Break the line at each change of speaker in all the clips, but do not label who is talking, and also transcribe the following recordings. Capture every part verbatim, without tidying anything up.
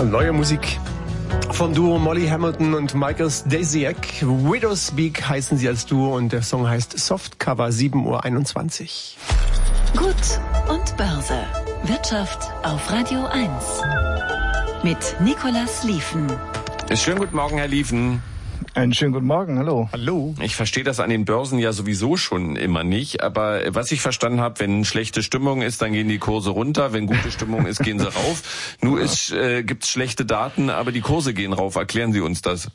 Neue Musik vom Duo Molly Hamilton und Michael Stasiak. Widows Speak heißen sie als Duo und der Song heißt Softcover, sieben Uhr einundzwanzig.
Gut und Börse. Wirtschaft auf Radio eins. Mit Nicolas Lieven.
Schönen guten Morgen, Herr Lieven.
Einen schönen guten Morgen, hallo.
Hallo.
Ich verstehe das an den Börsen ja sowieso schon immer nicht, aber was ich verstanden habe, wenn schlechte Stimmung ist, dann gehen die Kurse runter, wenn gute Stimmung ist, gehen sie rauf. Nun ist, äh, gibt's schlechte Daten, aber die Kurse gehen rauf. Erklären Sie uns das.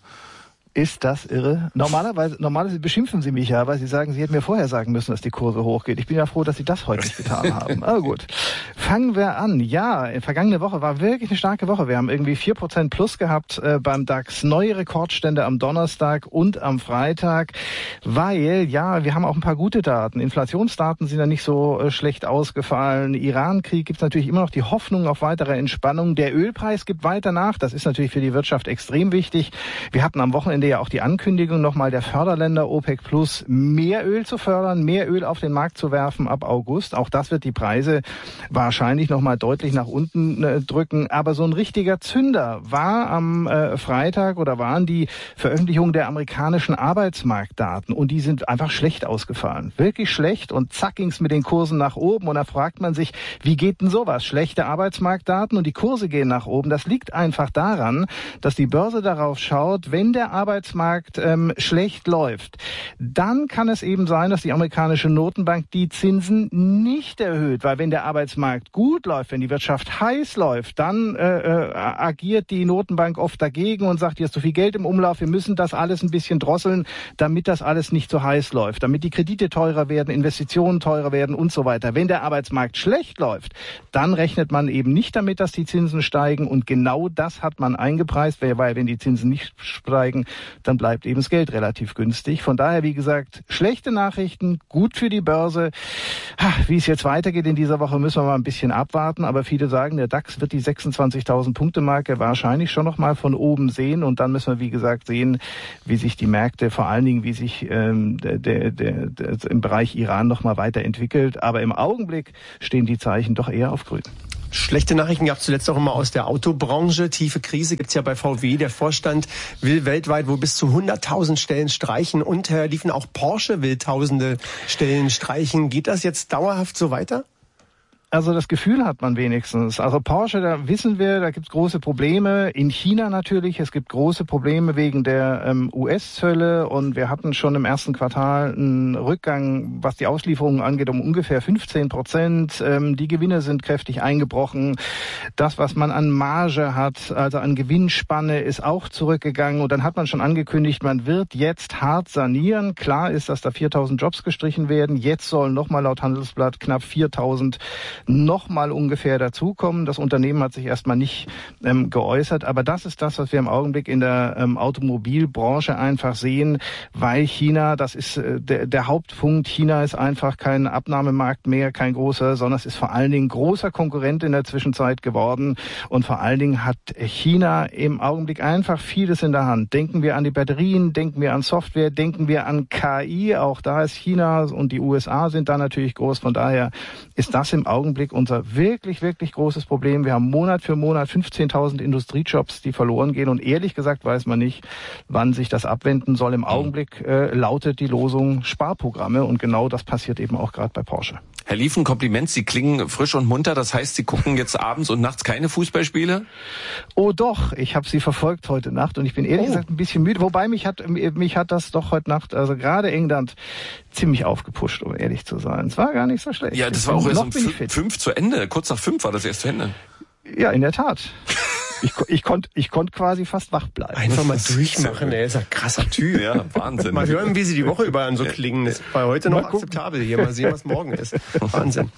Ist das irre? Normalerweise, normalerweise beschimpfen Sie mich ja, weil Sie sagen, Sie hätten mir vorher sagen müssen, dass die Kurse hochgeht. Ich bin ja froh, dass Sie das heute nicht getan haben. Aber gut. Fangen wir an. Ja, vergangene Woche war wirklich eine starke Woche. Wir haben irgendwie vier Prozent plus gehabt äh, beim DAX. Neue Rekordstände am Donnerstag und am Freitag. Weil, ja, wir haben auch ein paar gute Daten. Inflationsdaten sind ja nicht so äh, schlecht ausgefallen. Iran-Krieg gibt es natürlich immer noch die Hoffnung auf weitere Entspannung. Der Ölpreis gibt weiter nach. Das ist natürlich für die Wirtschaft extrem wichtig. Wir hatten am Wochenende ja auch die Ankündigung nochmal der Förderländer OPEC Plus, mehr Öl zu fördern, mehr Öl auf den Markt zu werfen ab August. Auch das wird die Preise wahrscheinlich nochmal deutlich nach unten äh, drücken. Aber so ein richtiger Zünder war am äh, Freitag oder waren die Veröffentlichungen der amerikanischen Arbeitsmarktdaten. Und die sind einfach schlecht ausgefallen. Wirklich schlecht. Und zack ging's mit den Kursen nach oben. Und da fragt man sich, wie geht denn sowas? Schlechte Arbeitsmarktdaten und die Kurse gehen nach oben. Das liegt einfach daran, dass die Börse darauf schaut, wenn der Arbeitsmarkt Arbeitsmarkt ähm, schlecht läuft, dann kann es eben sein, dass die amerikanische Notenbank die Zinsen nicht erhöht. Weil wenn der Arbeitsmarkt gut läuft, wenn die Wirtschaft heiß läuft, dann äh, äh, agiert die Notenbank oft dagegen und sagt, hier ist so viel Geld im Umlauf, wir müssen das alles ein bisschen drosseln, damit das alles nicht so heiß läuft, damit die Kredite teurer werden, Investitionen teurer werden und so weiter. Wenn der Arbeitsmarkt schlecht läuft, dann rechnet man eben nicht damit, dass die Zinsen steigen und genau das hat man eingepreist, weil wenn die Zinsen nicht steigen, dann bleibt eben das Geld relativ günstig. Von daher, wie gesagt, schlechte Nachrichten, gut für die Börse. Wie es jetzt weitergeht in dieser Woche, müssen wir mal ein bisschen abwarten. Aber viele sagen, der DAX wird die sechsundzwanzigtausend Punkte Marke wahrscheinlich schon noch mal von oben sehen. Und dann müssen wir, wie gesagt, sehen, wie sich die Märkte, vor allen Dingen, wie sich ähm, der, der, der, der, im Bereich Iran noch mal weiterentwickelt. Aber im Augenblick stehen die Zeichen doch eher auf grün.
Schlechte Nachrichten gab es zuletzt auch immer aus der Autobranche. Tiefe Krise gibt's ja bei V W. Der Vorstand will weltweit wohl bis zu hunderttausend Stellen streichen. Und Herr Lieven, auch Porsche will tausende Stellen streichen. Geht das jetzt dauerhaft so weiter?
Also das Gefühl hat man wenigstens. Also Porsche, da wissen wir, da gibt es große Probleme. In China natürlich, es gibt große Probleme wegen der ähm, U S-Zölle. Und wir hatten schon im ersten Quartal einen Rückgang, was die Auslieferungen angeht, um ungefähr fünfzehn Prozent. Ähm, die Gewinne sind kräftig eingebrochen. Das, was man an Marge hat, also an Gewinnspanne, ist auch zurückgegangen. Und dann hat man schon angekündigt, man wird jetzt hart sanieren. Klar ist, dass da viertausend Jobs gestrichen werden. Jetzt sollen nochmal laut Handelsblatt knapp viertausend nochmal ungefähr dazukommen. Das Unternehmen hat sich erstmal nicht ähm, geäußert, aber das ist das, was wir im Augenblick in der ähm, Automobilbranche einfach sehen, weil China, das ist äh, der, der Hauptpunkt, China ist einfach kein Abnahmemarkt mehr, kein großer, sondern es ist vor allen Dingen großer Konkurrent in der Zwischenzeit geworden und vor allen Dingen hat China im Augenblick einfach vieles in der Hand. Denken wir an die Batterien, denken wir an Software, denken wir an K I, auch da ist China und die U S A sind da natürlich groß, von daher ist das im Augenblick unser wirklich, wirklich großes Problem. Wir haben Monat für Monat fünfzehntausend Industriejobs, die verloren gehen. Und ehrlich gesagt weiß man nicht, wann sich das abwenden soll. Im Augenblick äh, lautet die Losung Sparprogramme. Und genau das passiert eben auch gerade bei Porsche.
Herr Lieven, Kompliment, Sie klingen frisch und munter. Das heißt, Sie gucken jetzt abends und nachts keine Fußballspiele?
Oh doch, ich habe sie verfolgt heute Nacht und ich bin ehrlich oh. gesagt ein bisschen müde. Wobei mich hat mich hat das doch heute Nacht, also gerade England, ziemlich aufgepusht, um ehrlich zu sein. Es war gar nicht so schlecht.
Ja, das war auch erst um fünf, fünf zu Ende. Kurz nach fünf war das erst zu Ende.
Ja, in der Tat. Ich, ich konnte ich konnt quasi fast wach bleiben.
Einfach mal durchmachen, er ist ein krasser Typ.
Ja, Wahnsinn.
Mal hören, wie sie die Woche über an so klingen. Das war heute noch akzeptabel hier. Mal sehen, was morgen ist. Wahnsinn.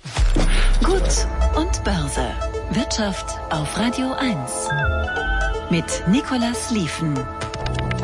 Gut und Börse. Wirtschaft auf Radio eins. Mit Nicolas Lieven.